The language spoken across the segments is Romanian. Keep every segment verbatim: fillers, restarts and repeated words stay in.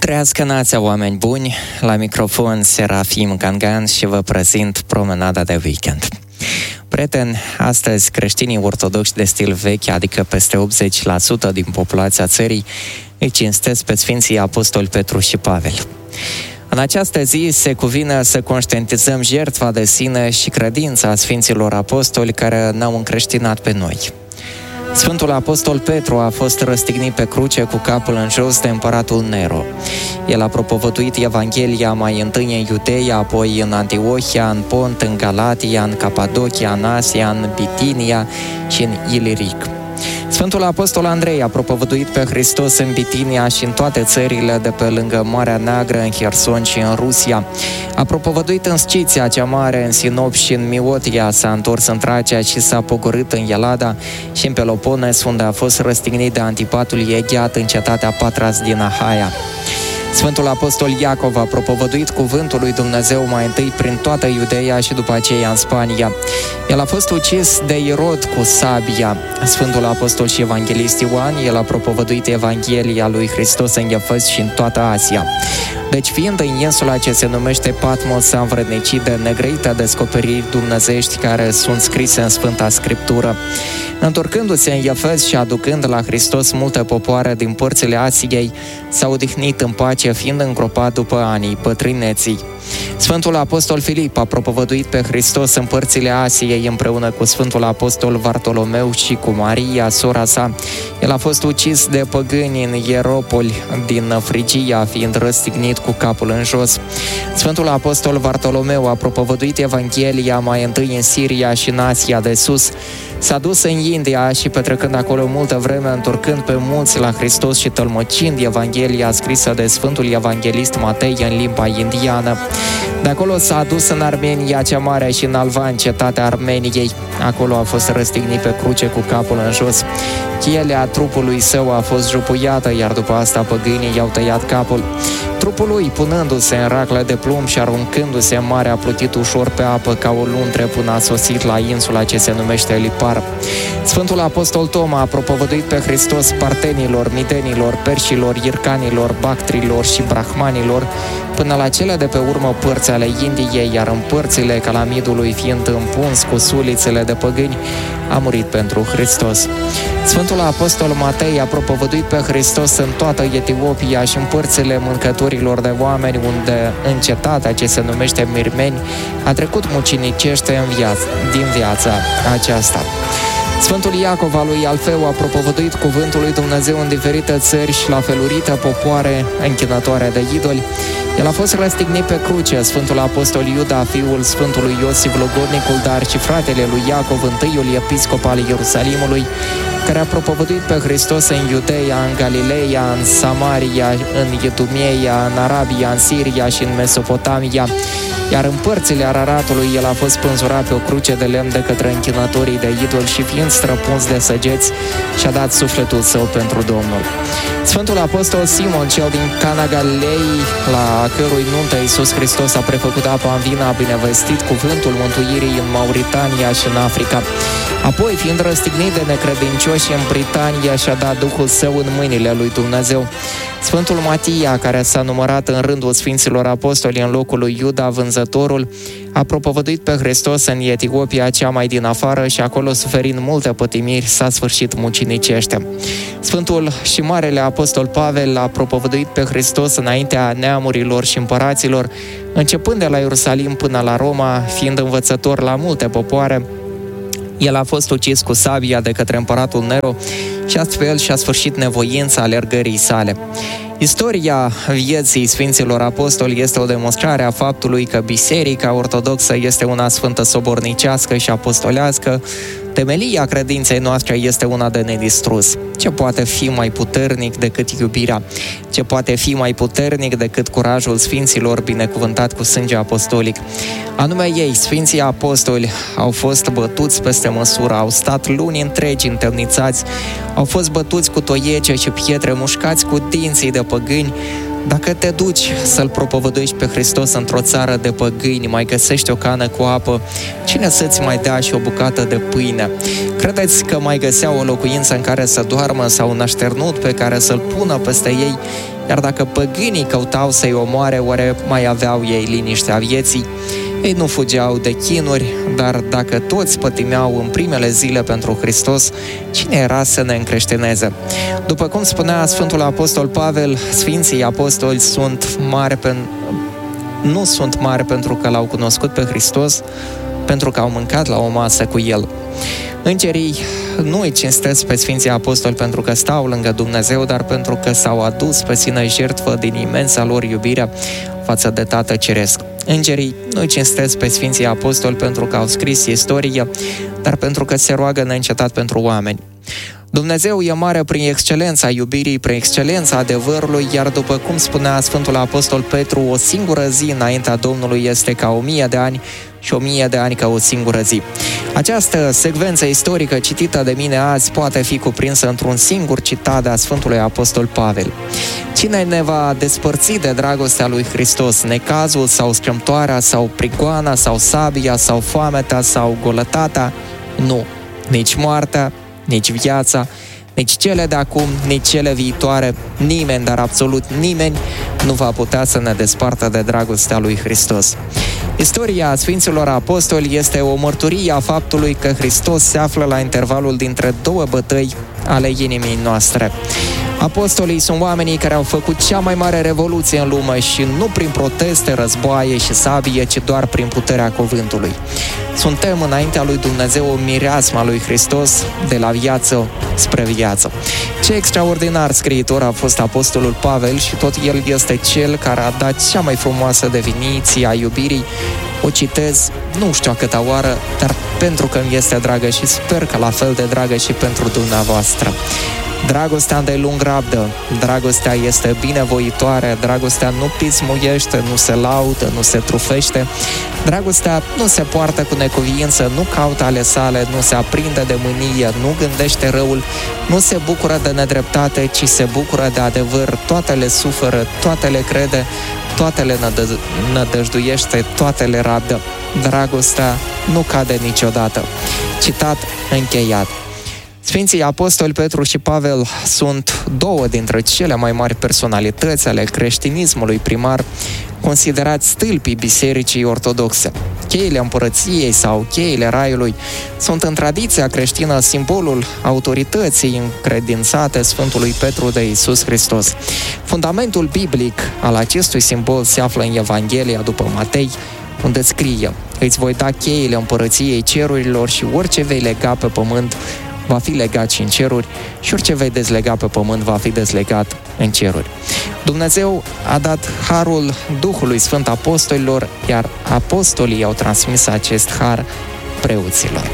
Trăiască nația, oameni buni! La microfon Serafim Gangan și vă prezint promenada de weekend. Prieteni, astăzi creștinii ortodoxi de stil vechi, adică peste optzeci la sută din populația țării, îi cinstesc pe Sfinții Apostoli Petru și Pavel. În această zi se cuvine să conștientizăm jertfa de sine și credința Sfinților Apostoli care ne-au încreștinat pe noi. Sfântul Apostol Petru a fost răstignit pe cruce cu capul în jos de împăratul Nero. El a propovăduit Evanghelia mai întâi în Iudeea, apoi în Antiohia, în Pont, în Galatia, în Capadocia, în Asia, în Bitinia și în Iliric. Sfântul Apostol Andrei a propovăduit pe Hristos în Bitinia și în toate țările de pe lângă Marea Neagră, în Cherson și în Rusia. A propovăduit în Sciția cea mare, în Sinop și în Miotia, s-a întors în Tracia și s-a pogorât în Elada și în Pelopones, unde a fost răstignit de antipatul Egheat în cetatea Patras din Ahaia. Sfântul Apostol Iacov a propovăduit cuvântul lui Dumnezeu mai întâi prin toată Iudeea și după aceea în Spania. El a fost ucis de Irod cu sabia. Sfântul Apostol și Evanghelist Ioan, el a propovăduit Evanghelia lui Hristos în Efes și în toată Asia. Deci, fiind în insula ce se numește Patmos, s-a învrednicit de negrăite descoperiri dumnezeiești care sunt scrise în Sfânta Scriptură. Întorcându-se în Efes și aducând la Hristos multe popoare din părțile Asiei, s-a odihnit în pace, fiind îngropat după anii bătrâneții. Sfântul Apostol Filip a propovăduit pe Hristos în părțile Asiei împreună cu Sfântul Apostol Vartolomeu și cu Maria, sora sa. El a fost ucis de păgâni în Ieropoli din Frigia, fiind răstignit cu capul în jos. Sfântul Apostol Vartolomeu a propovăduit Evanghelia mai întâi în Siria și în Asia de Sus. S-a dus în India și, petrecând acolo multă vreme, întorcând pe mulți la Hristos și tălmăcind Evanghelia scrisă de Sfântul Evanghelist Matei în limba indiană. De acolo s-a dus în Armenia cea mare și în Alvan, cetatea Armeniei. Acolo a fost răstignit pe cruce cu capul în jos. Chielea trupului său a fost jupuiată, iar după asta păgânii i-au tăiat capul. Trupul lui, punându-se în raclă de plumb și aruncându-se în mare, a plutit ușor pe apă ca o luntre până a sosit la insula ce se numește Lipar. Sfântul Apostol Toma a propovăduit pe Hristos partenilor, midenilor, perșilor, ircanilor, bactrilor și brahmanilor, până la cele de pe urmă părți ale Indiei, iar în părțile Calamidului, fiind împuns cu sulițele de păgâni, a murit pentru Hristos. Sfântul Apostol Matei a propovăduit pe Hristos în toată Etiopia și în părțile mâncătorilor de oameni, unde în cetatea ce se numește Mirmeni a trecut mucinicește în viață, din viața aceasta. Sfântul Iacov al lui Alfeu a propovăduit cuvântul lui Dumnezeu în diferite țări și la felurite popoare închinătoare de idoli. El a fost răstignit pe cruce. Sfântul Apostol Iuda, fiul Sfântului Iosif Logodnicul, dar și fratele lui Iacov, întâiul episcop al Ierusalimului, care a propovăduit pe Hristos în Iudeea, în Galileea, în Samaria, în Idumeia, în Arabia, în Siria și în Mesopotamia. Iar în părțile Araratului el a fost spânzurat pe o cruce de lemn de către închinătorii de idoli și, fiind străpuns de săgeți, și-a dat sufletul său pentru Domnul. Sfântul Apostol Simon, cel din Cana Galilei, la cărui nuntă Iisus Hristos a prefăcut apa în vină, a binevestit cuvântul mântuirii în Mauritania și în Africa. Apoi, fiind răstignit de necredincioși în Britania, și-a dat Duhul Său în mâinile lui Dumnezeu. Sfântul Matia, care s-a numărat în rândul Sfinților Apostoli în locul lui Iuda, vânzătorul, a propovăduit pe Hristos în Etiopia cea mai din afară și acolo, suferind multe pătimiri, s-a sfârșit mucinicește. Sfântul și Marele Apostol Pavel a propovăduit pe Hristos înaintea neamurilor și împăraților, începând de la Ierusalim până la Roma, fiind învățător la multe popoare. El a fost ucis cu sabia de către împăratul Nero și astfel și-a sfârșit nevoința alergării sale. Istoria vieții Sfinților Apostoli este o demonstrare a faptului că Biserica Ortodoxă este una sfântă, sobornicească și apostolească. Temelia credinței noastre este una de nedistrus. Ce poate fi mai puternic decât iubirea? Ce poate fi mai puternic decât curajul Sfinților binecuvântat cu sânge apostolic? Anume ei, Sfinții Apostoli, au fost bătuți peste măsură, au stat luni întregi întemnițați, au fost bătuți cu toiece și pietre, mușcați cu dinții de păgâni, Dacă te duci să-L propovăduiești pe Hristos într-o țară de păgâini, mai găsești o cană cu apă, cine să-ți mai dea și o bucată de pâine? Credeți că mai găseau o locuință în care să doarmă sau un așternut pe care să-l pună peste ei? Iar dacă păgânii căutau să-i omoare, oare mai aveau ei liniștea vieții? Ei nu fugeau de chinuri, dar dacă toți pătimeau în primele zile pentru Hristos, cine era să ne încreștineze? După cum spunea Sfântul Apostol Pavel, Sfinții Apostoli sunt mari pen... nu sunt mari pentru că L-au cunoscut pe Hristos, pentru că au mâncat la o masă cu El. Îngerii nu îi cinstesc pe Sfinții Apostoli pentru că stau lângă Dumnezeu, dar pentru că s-au adus pe sine jertfă din imensa lor iubire față de Tatăl Ceresc. Îngerii nu îi cinstesc pe Sfinții Apostoli pentru că au scris istorie, dar pentru că se roagă neîncetat pentru oameni. Dumnezeu e mare prin excelența iubirii, prin excelența adevărului, iar după cum spunea Sfântul Apostol Petru, o singură zi înaintea Domnului este ca o mie de ani și o mie de ani ca o singură zi. Această secvență istorică citită de mine azi poate fi cuprinsă într-un singur citat a Sfântului Apostol Pavel. Cine ne va despărți de dragostea lui Hristos? Necazul sau strâmtoarea sau prigoana sau sabia sau foamea sau golătata? Nu, nici moartea, nici viața, nici cele de acum, nici cele viitoare, nimeni, dar absolut nimeni, nu va putea să ne despartă de dragostea lui Hristos. Istoria Sfinților Apostoli este o mărturie a faptului că Hristos se află la intervalul dintre două bătăi ale inimii noastre. Apostolii sunt oamenii care au făcut cea mai mare revoluție în lume și nu prin proteste, războaie și sabie, ci doar prin puterea cuvântului. Suntem înaintea lui Dumnezeu o mireasma lui Hristos de la viață spre viață. Ce extraordinar scriitor a fost Apostolul Pavel și tot el este cel care a dat cea mai frumoasă definiție a iubirii. O citez, nu știu a câta oară, dar pentru că îmi este dragă și sper că la fel de dragă și pentru dumneavoastră. Dragostea îndelung rabdă, dragostea este binevoitoare, dragostea nu pismuiește, nu se laudă, nu se trufește, dragostea nu se poartă cu necuviință, nu caută ale sale, nu se aprinde de mânie, nu gândește răul, nu se bucură de nedreptate, ci se bucură de adevăr, toate le suferă, toate le crede, toate le nădă- nădăjduiește, toate le rabdă. Dragostea nu cade niciodată. Citat încheiat. Sfinții Apostoli Petru și Pavel sunt două dintre cele mai mari personalități ale creștinismului primar, considerați stâlpii Bisericii Ortodoxe. Cheile împărăției sau cheile raiului sunt în tradiția creștină simbolul autorității încredințate Sfântului Petru de Iisus Hristos. Fundamentul biblic al acestui simbol se află în Evanghelia după Matei, unde scrie: îți voi da cheile împărăției cerurilor și orice vei lega pe pământ va fi legat și în ceruri și orice vei dezlega pe pământ va fi dezlegat în ceruri. Dumnezeu a dat harul Duhului Sfânt apostolilor, iar apostolii au transmis acest har preoților.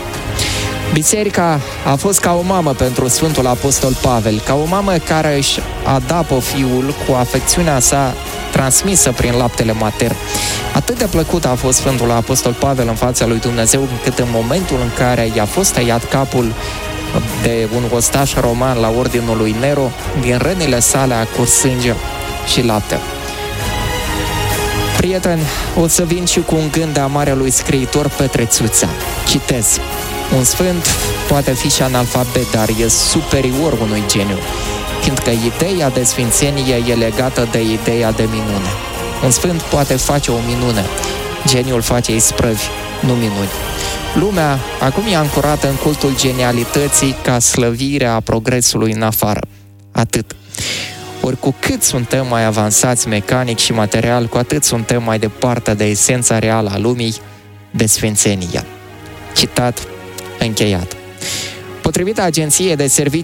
Biserica a fost ca o mamă pentru Sfântul Apostol Pavel, ca o mamă care își adapă fiul cu afecțiunea sa transmisă prin laptele matern. Atât de plăcut a fost Sfântul Apostol Pavel în fața lui Dumnezeu, încât în momentul în care i-a fost tăiat capul de un ostaș roman la ordinul lui Nero, din rănile sale a curs sânge și lapte. Prieteni, o să vin și cu un gând de a marelui scriitor Petre Țuța. Citez: un sfânt poate fi și analfabet, dar e superior unui geniu, fiindcă ideea de sfințenie e legată de ideea de minune. Un sfânt poate face o minune, geniul face isprăvi, nu minuni. Lumea acum e ancorată în cultul genialității ca slăvirea progresului în afară. Atât. Ori cu cât suntem mai avansați mecanic și material, cu atât suntem mai departe de esența reală a lumii, de sfințenia. Citat încheiat. Potrivit Agenției de Servicii